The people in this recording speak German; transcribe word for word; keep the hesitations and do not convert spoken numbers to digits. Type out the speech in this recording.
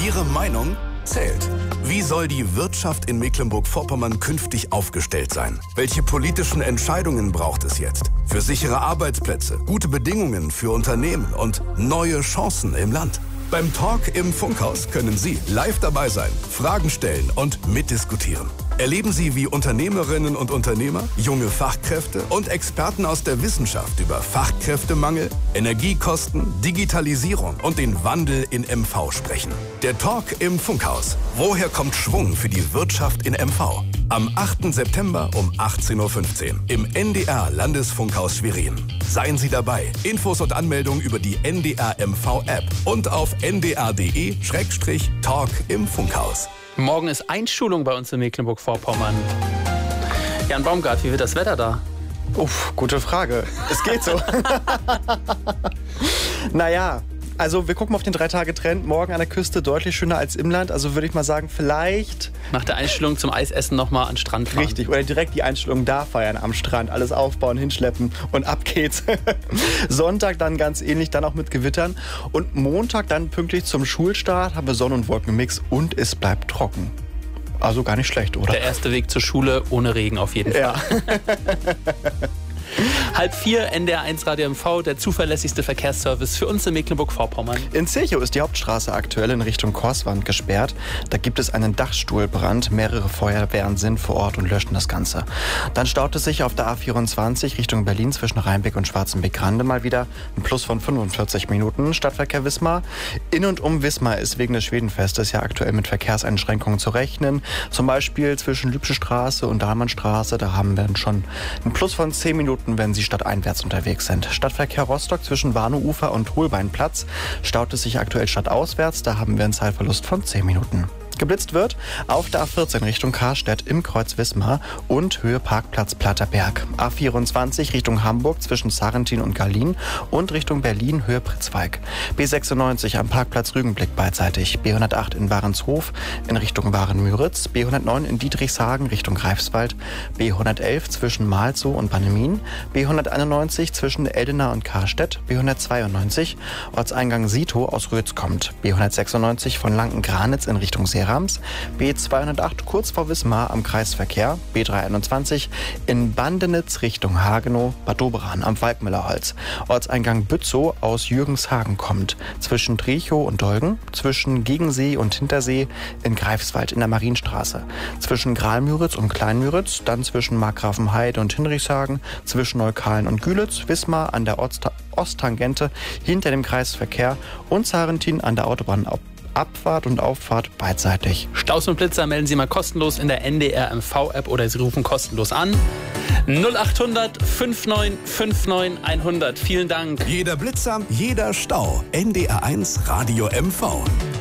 Ihre Meinung zählt. Wie soll die Wirtschaft in Mecklenburg-Vorpommern künftig aufgestellt sein? Welche politischen Entscheidungen braucht es jetzt? Für sichere Arbeitsplätze, gute Bedingungen für Unternehmen und neue Chancen im Land. Beim Talk im Funkhaus können Sie live dabei sein, Fragen stellen und mitdiskutieren. Erleben Sie, wie Unternehmerinnen und Unternehmer, junge Fachkräfte und Experten aus der Wissenschaft über Fachkräftemangel, Energiekosten, Digitalisierung und den Wandel in M V sprechen. Der Talk im Funkhaus. Woher kommt Schwung für die Wirtschaft in M V? Am achten September um achtzehn Uhr fünfzehn im N D R Landesfunkhaus Schwerin. Seien Sie dabei. Infos und Anmeldung über die N D R M V App und auf n d r punkt d e Schrägstrich Talk im Funkhaus. Morgen ist Einschulung bei uns in Mecklenburg-Vorpommern. Jan Baumgart, wie wird das Wetter da? Uff, gute Frage. Es geht so. Naja, also wir gucken auf den Drei-Tage-Trend. Morgen an der Küste deutlich schöner als im Land. Also würde ich mal sagen, vielleicht... Nach der Einstellung zum Eisessen nochmal an den Strand fahren. Richtig, oder direkt die Einstellung da feiern am Strand. Alles aufbauen, hinschleppen und ab geht's. Sonntag dann ganz ähnlich, dann auch mit Gewittern. Und Montag dann pünktlich zum Schulstart haben wir Sonne- und Wolkenmix und es bleibt trocken. Also gar nicht schlecht, oder? Der erste Weg zur Schule ohne Regen auf jeden Fall. Ja. Halb vier, N D R eins Radio M V, der zuverlässigste Verkehrsservice für uns in Mecklenburg-Vorpommern. In Zirchow ist die Hauptstraße aktuell in Richtung Korswand gesperrt. Da gibt es einen Dachstuhlbrand. Mehrere Feuerwehren sind vor Ort und löschen das Ganze. Dann staut es sich auf der A vierundzwanzig Richtung Berlin zwischen Rheinbeck und Schwarzenbeck-Grande mal wieder. Ein Plus von fünfundvierzig Minuten. Stadtverkehr Wismar. In und um Wismar ist wegen des Schwedenfestes ja aktuell mit Verkehrseinschränkungen zu rechnen. Zum Beispiel zwischen Lübsche Straße und Dahlmannstraße. Da haben wir schon ein Plus von zehn Minuten, wenn Sie stadteinwärts unterwegs sind. Stadtverkehr Rostock zwischen Warneufer und Holbeinplatz staut es sich aktuell stadtauswärts. Da haben wir einen Zeitverlust von zehn Minuten. Geblitzt wird auf der A vierzehn Richtung Karstedt im Kreuz Wismar und Höhe Parkplatz Platterberg. A vierundzwanzig Richtung Hamburg zwischen Sarrentin und Gallien und Richtung Berlin Höhe Pritzwalk. B sechsundneunzig am Parkplatz Rügenblick beidseitig. B hundertacht in Warenshof in Richtung Waren-Müritz. B hundertneun in Dietrichshagen Richtung Greifswald. B hundertelf zwischen Malzow und Bannemin. B hunderteinundneunzig zwischen Eldena und Karstedt. B hundertzweiundneunzig Ortseingang Sito aus Rötz kommt. B hundertsechsundneunzig von Lanken-Granitz in Richtung Seerams. B zweihundertacht kurz vor Wismar am Kreisverkehr. B dreihunderteinundzwanzig in Bandenitz Richtung Hagenow, Bad Doberan am Waldmüllerholz. Ortseingang Bützow aus Jürgenshagen kommt. Zwischen Triechow und Dolgen, zwischen Gegensee und Hintersee in Greifswald in der Marienstraße. Zwischen Grahlmüritz und Kleinmüritz, dann zwischen Markgrafenheide und Hinrichshagen, zwischen Neukalen und Gülitz, Wismar an der Ost- Osttangente hinter dem Kreisverkehr und Sarrentin an der Autobahn Abfahrt und Auffahrt beidseitig. Staus und Blitzer melden Sie mal kostenlos in der N D R M V App oder Sie rufen kostenlos an. null achthundert neunundfünfzig neunundfünfzig hundert. Vielen Dank. Jeder Blitzer, jeder Stau. N D R eins Radio M V.